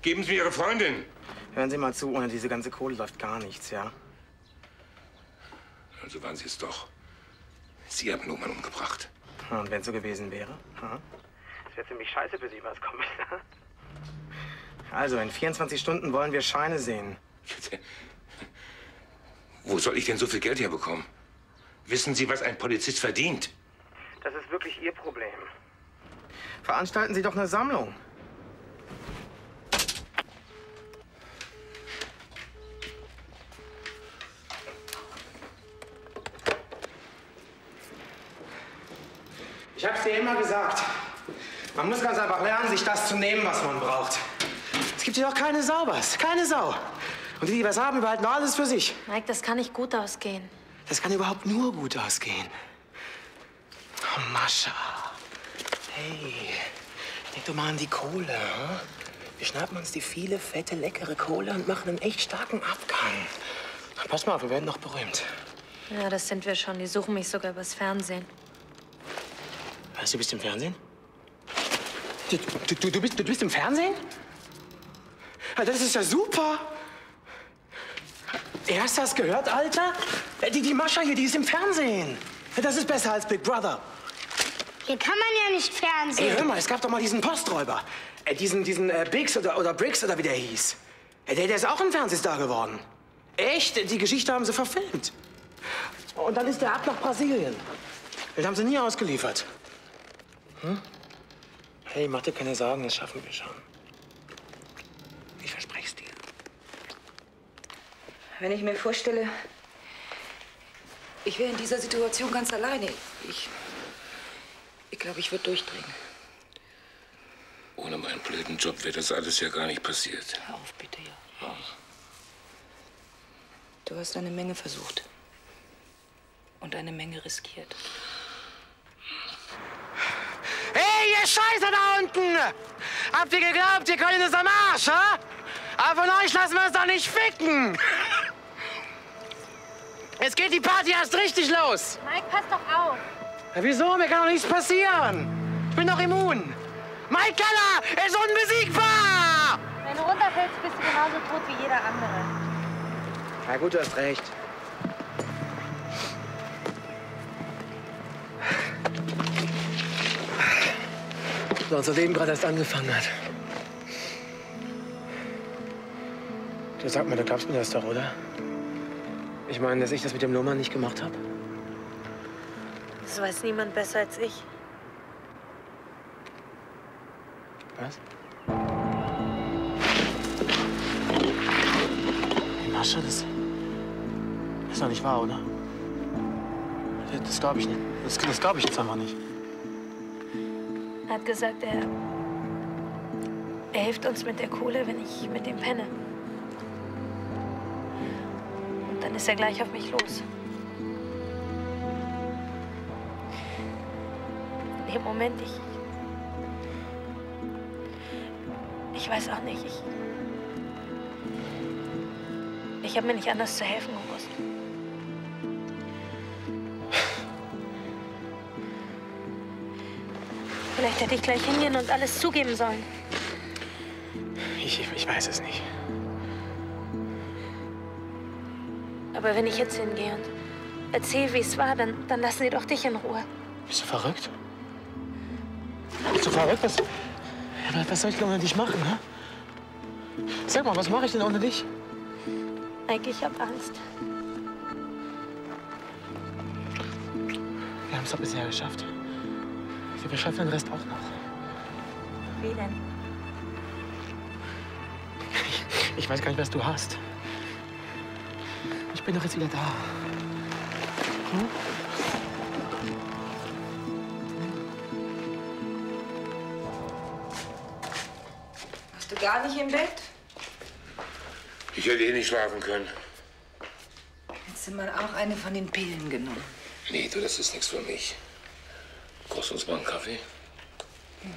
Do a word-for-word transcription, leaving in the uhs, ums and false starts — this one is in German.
Geben Sie mir Ihre Freundin. Hören Sie mal zu, ohne diese ganze Kohle läuft gar nichts, ja? Also waren Sie es doch. Sie haben Lohmann umgebracht. Und wenn es so gewesen wäre? Hm? Das wäre ziemlich scheiße für Sie, was kommt. Also, in vierundzwanzig Stunden wollen wir Scheine sehen. Wo soll ich denn so viel Geld herbekommen? Wissen Sie, was ein Polizist verdient? Das ist wirklich Ihr Problem. Veranstalten Sie doch eine Sammlung. Ich hab's dir immer gesagt. Man muss ganz einfach lernen, sich das zu nehmen, was man braucht. Es gibt hier doch keine Sau was. Keine Sau. Und die, die was haben, behalten alles für sich. Mike, das kann nicht gut ausgehen. Das kann überhaupt nur gut ausgehen. Oh, Mascha. Hey, denk doch mal an die Kohle. Hm? Wir schnappen uns die viele, fette, leckere Kohle und machen einen echt starken Abgang. Pass mal auf, wir werden noch berühmt. Ja, das sind wir schon. Die suchen mich sogar übers Fernsehen. Was, du bist im Fernsehen? Du, du, du, bist, du bist im Fernsehen? Ja, das ist ja super. Hast du das gehört, Alter? Die, die Mascha hier, die ist im Fernsehen. Das ist besser als Big Brother. Hier kann man ja nicht Fernsehen. Ey, hör mal, es gab doch mal diesen Posträuber. Äh, diesen diesen äh, Biggs oder, oder Briggs oder wie der hieß. Äh, der, der ist auch ein Fernsehstar geworden. Echt? Die Geschichte haben sie verfilmt. Und dann ist der ab nach Brasilien. Den haben sie nie ausgeliefert. Hm? Hey, mach dir keine Sorgen, das schaffen wir schon. Ich verspreche es dir. Wenn ich mir vorstelle, ich wäre in dieser Situation ganz alleine. Ich, ich glaube, ich würde durchdrehen. Ohne meinen blöden Job wäre das alles ja gar nicht passiert. Hör auf, bitte, ja. Hör auf. Du hast eine Menge versucht. Und eine Menge riskiert. Hey, ihr Scheiße da unten! Habt ihr geglaubt, ihr könnt es am Arsch, ha? Aber von euch lassen wir uns doch nicht ficken! Jetzt geht die Party erst richtig los! Mike, pass doch auf! Ja, wieso? Mir kann doch nichts passieren! Ich bin doch immun! Mike Keller ist unbesiegbar! Wenn du runterfällst, bist du genauso tot wie jeder andere. Na gut, du hast recht. Da unser Leben gerade erst angefangen hat. Du, sag mal, du glaubst mir das doch, oder? Ich meine, dass ich das mit dem Lohmann nicht gemacht habe? Das weiß niemand besser als ich. Was? Hey, Mascha, das... Das ist doch nicht wahr, oder? Das glaube ich nicht. Das, das glaube ich jetzt einfach nicht. Er hat gesagt, er... Er hilft uns mit der Kohle, wenn ich mit dem penne. Und dann ist er gleich auf mich los. In dem Moment, ich... Ich weiß auch nicht, ich... Ich habe mir nicht anders zu helfen gewusst. Vielleicht hätte ich gleich hingehen und alles zugeben sollen. Ich, ich, ich weiß es nicht. Aber wenn ich jetzt hingehe und erzähle, wie es war, dann, dann lassen sie doch dich in Ruhe. Bist du verrückt? Bist du verrückt? Was, was soll ich denn ohne dich machen, ne? Sag mal, was mache ich denn ohne dich? Eigentlich, ich habe Angst. Wir haben es doch bisher geschafft. Wir schaffen den Rest auch noch. Wie denn? Ich, ich weiß gar nicht, was du hast. Ich bin doch jetzt wieder da. Hm? Warst du gar nicht im Bett? Ich hätte eh nicht schlafen können. Hättest du mal auch eine von den Pillen genommen? Nee, du, das ist nichts für mich. Kostet uns mal einen Kaffee?